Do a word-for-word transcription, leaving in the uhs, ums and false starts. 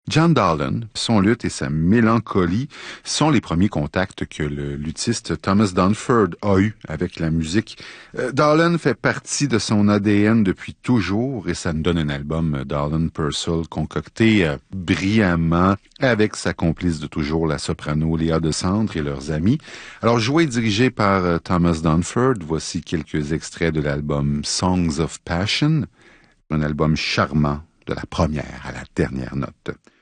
John Dowland, son luth et sa mélancolie sont les premiers contacts que le luthiste Thomas Dunford a eu avec la musique. Euh, Dowland fait partie de son A D N depuis toujours et ça nous donne un album Dowland Purcell concocté euh, brillamment avec sa complice de toujours, la soprano Léa de Sandre et leurs amis. Alors joué et dirigé par euh, Thomas Dunford, voici quelques extraits de l'album Songs of Passion, un album charmant de la première à la dernière note.